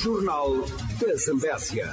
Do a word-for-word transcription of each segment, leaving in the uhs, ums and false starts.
Jornal da Zambésia.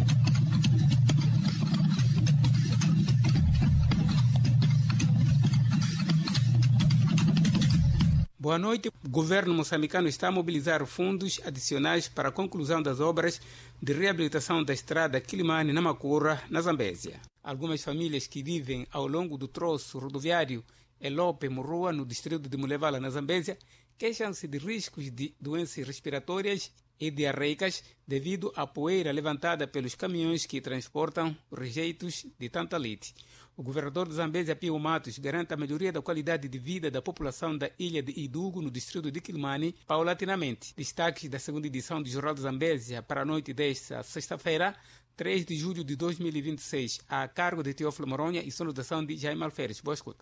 Boa noite. O governo moçambicano está a mobilizar fundos adicionais para a conclusão das obras de reabilitação da estrada Quilimane-Namakura, na Zambésia. Algumas famílias que vivem ao longo do troço rodoviário Elope-Murua, no distrito de Mulevala, na Zambésia, queixam-se de riscos de doenças respiratórias e diarreicas devido à poeira levantada pelos caminhões que transportam rejeitos de tantalite. O governador de Zambésia, Pio Matos, garante a melhoria da qualidade de vida da população da ilha de Idugo, no distrito de Quilimane, paulatinamente. Destaques da segunda edição do Jornal de Zambésia para a noite desta sexta-feira, três de julho de dois mil e vinte e seis, a cargo de Teófilo Moronha e sonotação de Jaime Alferes. Boa escuta.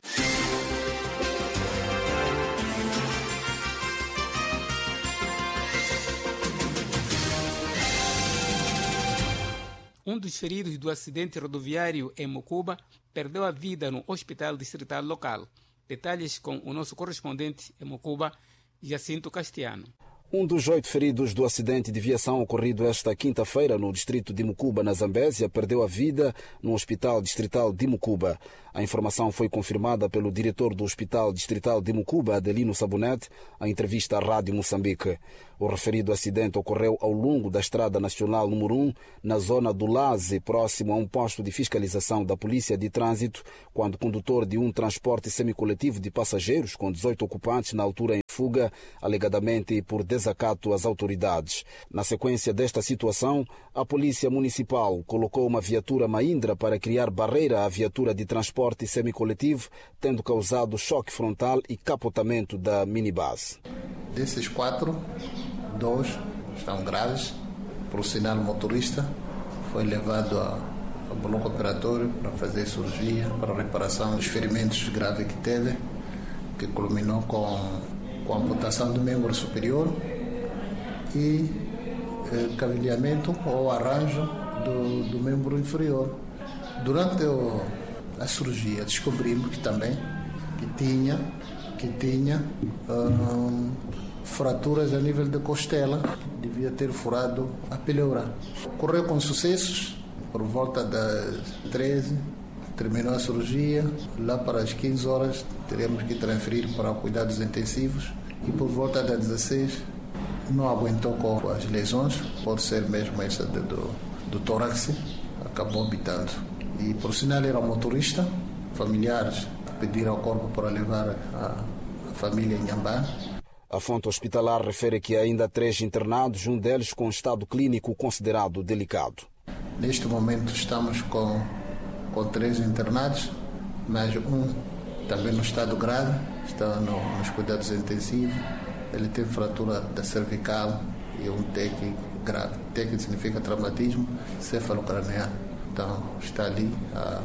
Um dos feridos do acidente rodoviário em Mucuba perdeu a vida no hospital distrital local. Detalhes com o nosso correspondente em Mucuba, Jacinto Castiano. Um dos oito feridos do acidente de viação ocorrido esta quinta-feira no distrito de Mucuba, na Zambésia, perdeu a vida no Hospital Distrital de Mucuba. A informação foi confirmada pelo diretor do Hospital Distrital de Mucuba, Adelino Sabonete, em entrevista à Rádio Moçambique. O referido acidente ocorreu ao longo da Estrada Nacional número um, na zona do Laze, próximo a um posto de fiscalização da Polícia de Trânsito, quando o condutor de um transporte semicoletivo de passageiros com dezoito ocupantes na altura em fuga, alegadamente por desacato às autoridades. Na sequência desta situação, a Polícia Municipal colocou uma viatura Mahindra para criar barreira à viatura de transporte semicoletivo, tendo causado choque frontal e capotamento da minibus. Desses quatro, dois estão graves. Por sinal, o motorista foi levado ao bloco operatório para fazer cirurgia, para reparação dos ferimentos graves que teve, que culminou com, com a amputação do membro superior e eh, cavilhamento ou arranjo do, do membro inferior. Durante o, a cirurgia descobrimos que também que tinha, que tinha um, fraturas a nível de costela, devia ter furado a pleura. Ocorreu com sucessos, por volta das treze, terminou a cirurgia, lá para as quinze horas teremos que transferir para cuidados intensivos e por volta das dezesseis não aguentou com as lesões, pode ser mesmo essa do, do tórax, acabou habitando. E por sinal era motorista, familiares pediram ao corpo para levar a, a família em Nhambá. A fonte hospitalar refere que há ainda três internados, um deles com estado clínico considerado delicado. Neste momento estamos com, com três internados, mas um também no estado grave, está no, nos cuidados intensivos. Ele tem fratura da cervical e um T E C grave. T E C significa traumatismo cefalocraneano. Então está ali a,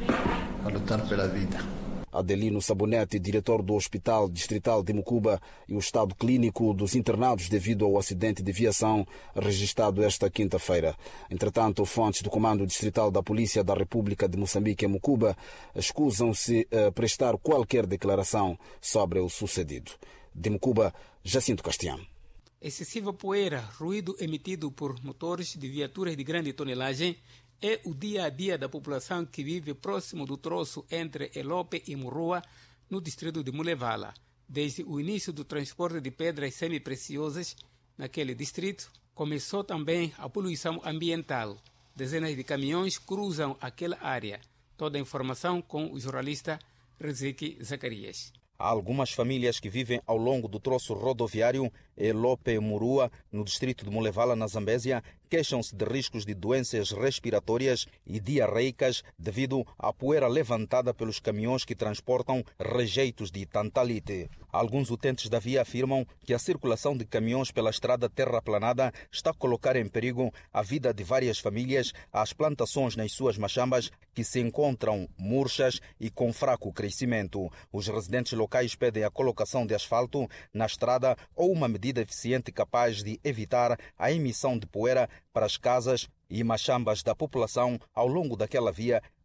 a lutar pela vida. Adelino Sabonete, diretor do Hospital Distrital de Mucuba, e o estado clínico dos internados devido ao acidente de viação registrado esta quinta-feira. Entretanto, fontes do Comando Distrital da Polícia da República de Moçambique em Mucuba escusam-se a prestar qualquer declaração sobre o sucedido. De Mucuba, Jacinto Castiano. Excessiva poeira, ruído emitido por motores de viaturas de grande tonelagem é o dia-a-dia da população que vive próximo do troço entre Elope e Murua, no distrito de Mulevala. Desde o início do transporte de pedras semi-preciosas naquele distrito, começou também a poluição ambiental. Dezenas de caminhões cruzam aquela área. Toda a informação com o jornalista Rezeque Zacarias. Há algumas famílias que vivem ao longo do troço rodoviário Elope-Murua, no distrito de Mulevala, na Zambésia, queixam-se de riscos de doenças respiratórias e diarreicas devido à poeira levantada pelos caminhões que transportam rejeitos de tantalite. Alguns utentes da via afirmam que a circulação de caminhões pela estrada terraplanada está a colocar em perigo a vida de várias famílias, as plantações nas suas machambas que se encontram murchas e com fraco crescimento. Os residentes locais pedem a colocação de asfalto na estrada ou uma medida eficiente capaz de evitar a emissão de poeira para as casas e machambas da população ao longo daquela via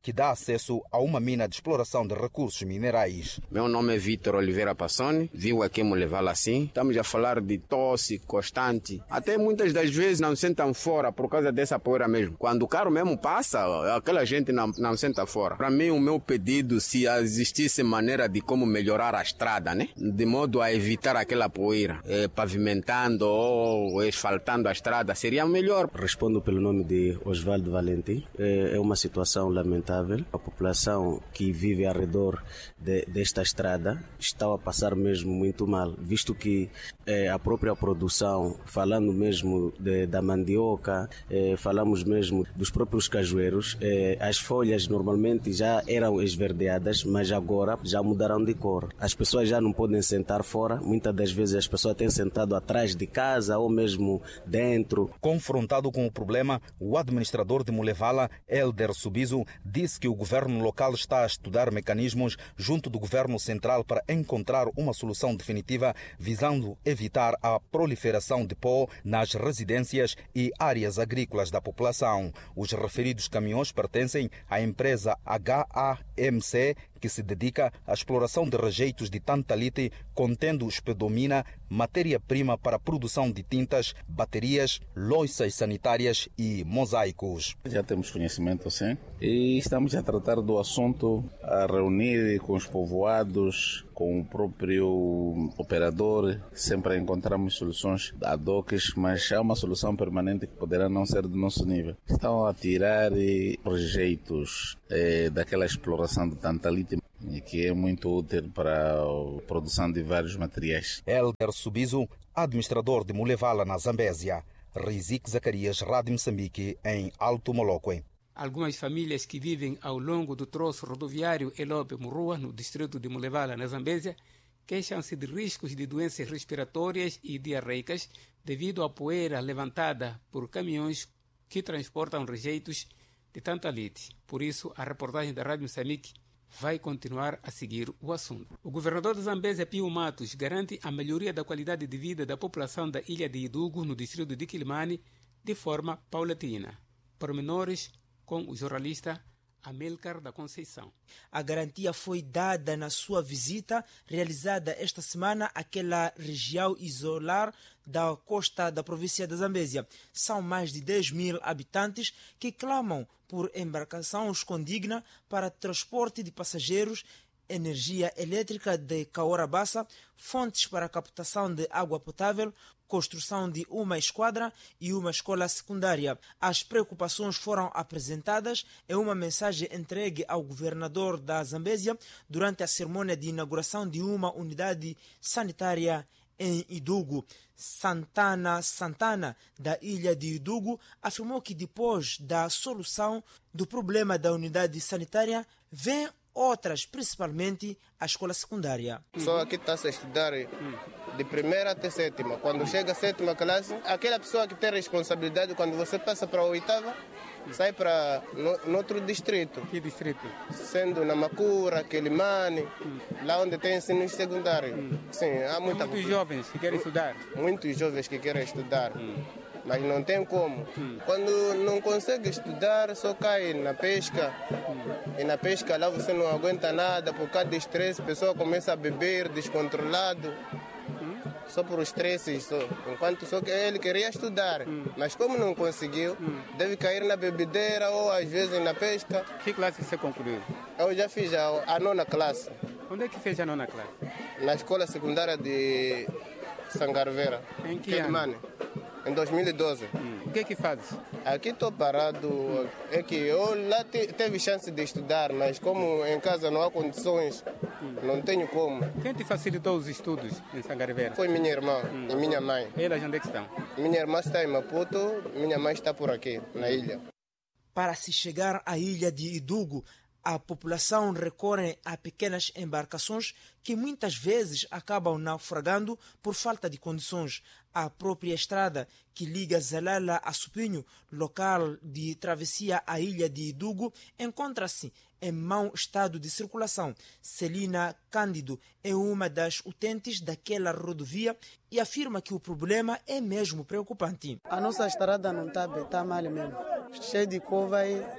que dá acesso a uma mina de exploração de recursos minerais. Meu nome é Vitor Oliveira Passoni, vivo aqui em Molevala assim. Estamos a falar de tosse constante. Até muitas das vezes não sentam fora por causa dessa poeira mesmo. Quando o carro mesmo passa, aquela gente não, não senta fora. Para mim, o meu pedido, se existisse maneira de como melhorar a estrada, né? De modo a evitar aquela poeira, é, pavimentando ou asfaltando a estrada, seria melhor. Respondo pelo nome de Osvaldo Valentim. É uma situação lamentável. A população que vive ao redor de, desta estrada está a passar mesmo muito mal, visto que é, a própria produção, falando mesmo de, da mandioca, é, falamos mesmo dos próprios cajueiros, é, as folhas normalmente já eram esverdeadas, mas agora já mudaram de cor. As pessoas já não podem sentar fora, muitas das vezes as pessoas têm sentado atrás de casa ou mesmo dentro. Confrontado com o problema, o administrador de Molevala, Elder Subizo, disse que o governo local está a estudar mecanismos junto do governo central para encontrar uma solução definitiva, visando evitar a proliferação de pó nas residências e áreas agrícolas da população. Os referidos caminhões pertencem à empresa H A M C, que se dedica à exploração de rejeitos de tantalite contendo espedomina, matéria-prima para a produção de tintas, baterias, louças sanitárias e mosaicos. Já temos conhecimento, sim, e estamos a tratar do assunto, a reunir com os povoados, com o próprio operador. Sempre encontramos soluções ad hoc, mas há uma solução permanente que poderá não ser do nosso nível. Estão a tirar rejeitos eh, daquela exploração de tantalite, que é muito útil para a produção de vários materiais. Elder Subizo, administrador de Molevala, na Zambésia. Rizik Zacarias, Rádio Moçambique, em Alto Moloque. Algumas famílias que vivem ao longo do troço rodoviário Elope-Murua, no distrito de Molevala, na Zambésia, queixam-se de riscos de doenças respiratórias e diarreicas devido à poeira levantada por caminhões que transportam rejeitos de tantalite. Por isso, a reportagem da Rádio Moçambique vai continuar a seguir o assunto. O governador de Zambésia, Pio Matos, garante a melhoria da qualidade de vida da população da ilha de Idugu, no distrito de Quilimane, de forma paulatina. Pormenores com o jornalista Amilcar da Conceição. A garantia foi dada na sua visita realizada esta semana àquela região isolar da costa da província da Zambésia. São mais de dez mil habitantes que clamam por embarcação condigna para transporte de passageiros, energia elétrica de Kaorabassa, fontes para captação de água potável, construção de uma esquadra e uma escola secundária. As preocupações foram apresentadas em uma mensagem entregue ao governador da Zambésia durante a cerimônia de inauguração de uma unidade sanitária em Idugu. Santana Santana, da ilha de Idugu, afirmou que depois da solução do problema da unidade sanitária, vem outras, principalmente a escola secundária. Só aqui está-se a estudar de primeira até sétima. Quando chega a sétima classe, aquela pessoa que tem responsabilidade, quando você passa para a oitava, sai para no, no outro distrito. Que distrito? Sendo na Macura, Quilimane, hum. lá onde tem ensino secundário. Hum. Sim, há muita muitos jovens que querem estudar. Muitos jovens que querem estudar. Hum. Mas não tem como. Hum. Quando não consegue estudar, só cai na pesca. Hum. E na pesca lá você não aguenta nada por causa do estresse. A pessoa começa a beber descontrolado. Hum. Só por estresse. Só. Enquanto só que ele queria estudar. Hum. Mas como não conseguiu, hum. deve cair na bebedeira ou às vezes na pesca. Que classe você concluiu? Eu já fiz a, a nona classe. Onde é que fez a nona classe? Na escola secundária de Sangarveira. Em que ano? Em dois mil e doze. Hum. O que é que fazes? Aqui estou parado. É que eu lá te, teve chance de estudar, mas como em casa não há condições, hum. não tenho como. Quem te facilitou os estudos em Sangarveira? Foi minha irmã hum. e minha mãe. Elas onde é que estão? Minha irmã está em Maputo, minha mãe está por aqui, na ilha. Para se chegar à ilha de Idugu, a população recorre a pequenas embarcações que muitas vezes acabam naufragando por falta de condições. A própria estrada que liga Zalala a Supinho, local de travessia à ilha de Idugu, encontra-se em mau estado de circulação. Celina Cândido é uma das utentes daquela rodovia e afirma que o problema é mesmo preocupante. A nossa estrada não está bem, está mal mesmo. Cheio de cova e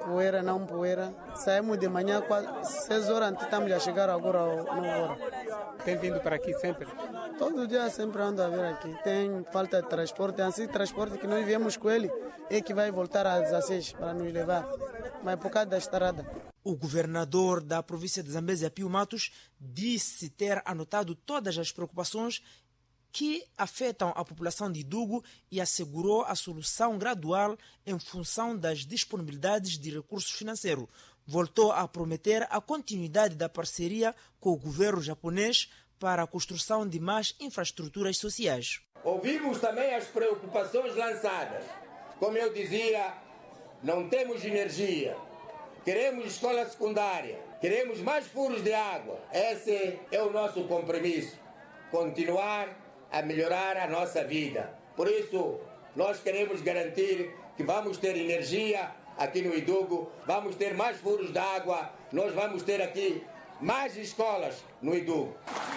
poeira, não poeira. Saímos de manhã, quase seis horas, estamos a chegar agora às nove horas. Tem vindo para aqui sempre? Todo dia sempre ando a vir aqui. Tem falta de transporte. Assim, transporte que nós viemos com ele é que vai voltar às dezesseis para nos levar. Mas por causa da estrada. O governador da província de Zambésia, Pio Matos, disse ter anotado todas as preocupações que afetam a população de Idugu e assegurou a solução gradual em função das disponibilidades de recursos financeiros. Voltou a prometer a continuidade da parceria com o governo japonês para a construção de mais infraestruturas sociais. Ouvimos também as preocupações lançadas. Como eu dizia, não temos energia, queremos escola secundária, queremos mais furos de água. Esse é o nosso compromisso, continuar a melhorar a nossa vida. Por isso, nós queremos garantir que vamos ter energia aqui no Idugu, vamos ter mais furos de água, nós vamos ter aqui mais escolas no Idugu.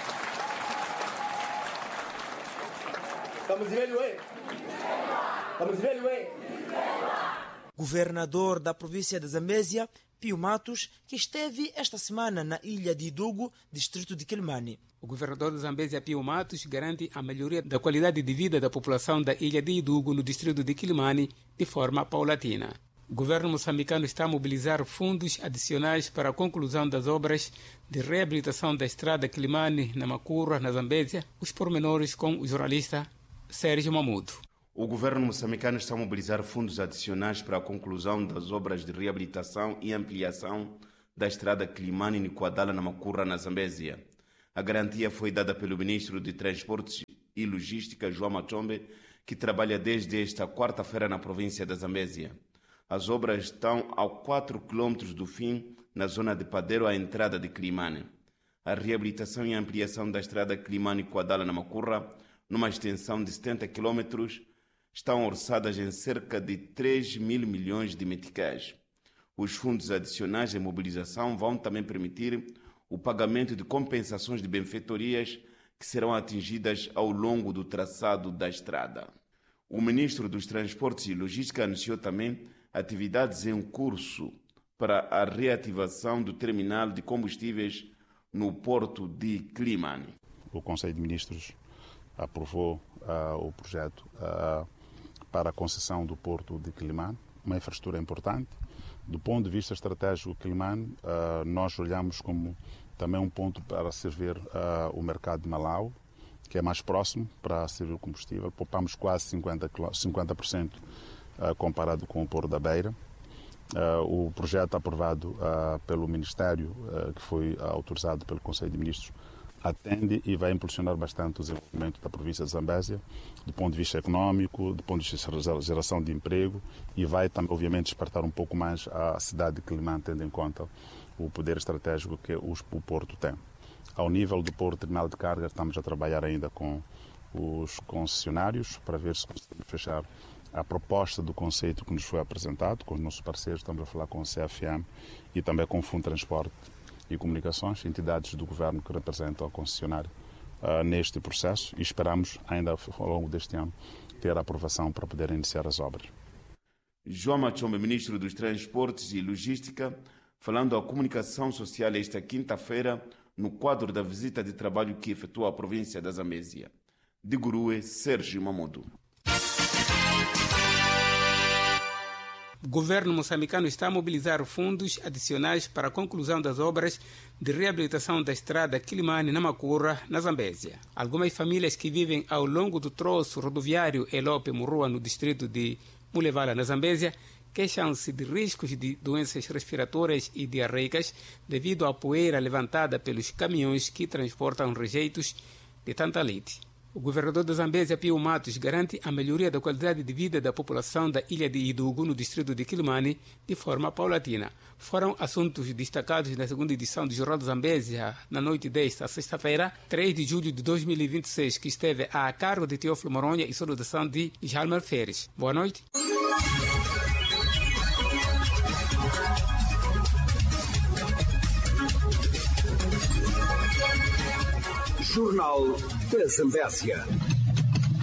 Estamos vendo, hein? Estamos vendo, hein? Governador da província de Zambésia, Pio Matos, que esteve esta semana na ilha de Idugu, distrito de Quilimane. O governador de Zambésia, Pio Matos, garante a melhoria da qualidade de vida da população da ilha de Idugu, no distrito de Quilimane, de forma paulatina. O governo moçambicano está a mobilizar fundos adicionais para a conclusão das obras de reabilitação da estrada Quilimane-Namakura, na Zambésia. Os pormenores com o jornalista Sérgio Mamudo. O governo moçambicano está a mobilizar fundos adicionais para a conclusão das obras de reabilitação e ampliação da estrada Quilimane-Nquadala-Namakura, na Zambésia. A garantia foi dada pelo ministro de Transportes e Logística, João Machombe, que trabalha desde esta quarta-feira na província da Zambésia. As obras estão a quatro quilômetros do fim, na zona de Padeiro, à entrada de Quilimane. A reabilitação e ampliação da estrada Quilimane-Nquadala-Namakura, numa extensão de setenta quilômetros, estão orçadas em cerca de três mil milhões de meticais. Os fundos adicionais em mobilização vão também permitir o pagamento de compensações de benfeitorias que serão atingidas ao longo do traçado da estrada. O ministro dos Transportes e Logística anunciou também atividades em curso para a reativação do terminal de combustíveis no porto de Quilimane. O Conselho de Ministros aprovou uh, o projeto uh, para a concessão do porto de Quilimane, uma infraestrutura importante. Do ponto de vista estratégico, Quilimane, uh, nós olhamos como também um ponto para servir uh, o mercado de Malau, que é mais próximo para servir o combustível. Poupamos quase cinquenta por cento uh, comparado com o Porto da Beira. Uh, o projeto aprovado uh, pelo Ministério, uh, que foi uh, autorizado pelo Conselho de Ministros, atende e vai impulsionar bastante o desenvolvimento da província de Zambésia, do ponto de vista econômico, do ponto de vista de geração de emprego, e vai também, obviamente, despertar um pouco mais a cidade de Quilimane, tendo em conta o poder estratégico que o porto tem. Ao nível do porto terminal de carga, estamos a trabalhar ainda com os concessionários para ver se conseguimos fechar a proposta do conceito que nos foi apresentado com os nossos parceiros. Estamos a falar com o C F M e também com o Fundo de Transporte e Comunicações, entidades do governo que representam o concessionário uh, neste processo, e esperamos ainda ao longo deste ano ter a aprovação para poder iniciar as obras. João Machombe, ministro dos Transportes e Logística, falando à comunicação social esta quinta-feira no quadro da visita de trabalho que efetua a província da Zambésia. De Gurue, Sérgio Mamudo. O governo moçambicano está a mobilizar fundos adicionais para a conclusão das obras de reabilitação da estrada Quilimane-Namakura, na Zambésia. Algumas famílias que vivem ao longo do troço rodoviário Elope-Murua, no distrito de Mulevala, na Zambésia, queixam-se de riscos de doenças respiratórias e diarreicas devido à poeira levantada pelos caminhões que transportam rejeitos de Tantalite. O governador da Zambésia, Pio Matos, garante a melhoria da qualidade de vida da população da ilha de Idugu, no distrito de Quilimane, de forma paulatina. Foram assuntos destacados na segunda edição do Jornal da Zambésia, na noite desta sexta-feira, três de julho de dois mil e vinte e seis, que esteve a cargo de Teófilo Moronha e saudação de Jalmar Feres. Boa noite. Jornal da Zambésia.